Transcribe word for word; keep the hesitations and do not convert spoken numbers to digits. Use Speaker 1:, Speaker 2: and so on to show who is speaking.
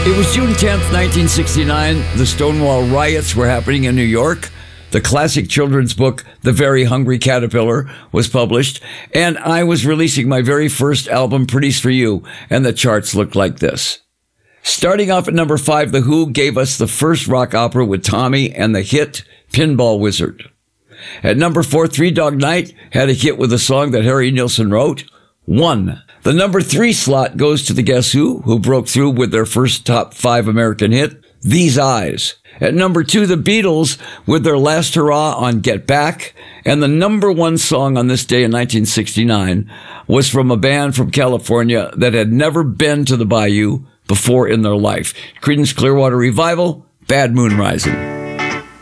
Speaker 1: It was June tenth, nineteen sixty-nine. The Stonewall riots were happening in New York. The classic children's book, The Very Hungry Caterpillar, was published. And I was releasing my very first album, Pretties for You. And the charts looked like this. Starting off at number five, The Who gave us the first rock opera with Tommy and the hit Pinball Wizard. At number four, Three Dog Night had a hit with a song that Harry Nilsson wrote, One. The number three slot goes to the Guess Who, who broke through with their first top five American hit, These Eyes. At number two, the Beatles with their last hurrah on Get Back. And the number one song on this day in nineteen sixty-nine was from a band from California that had never been to the Bayou before in their life. Creedence Clearwater Revival, Bad Moon Rising.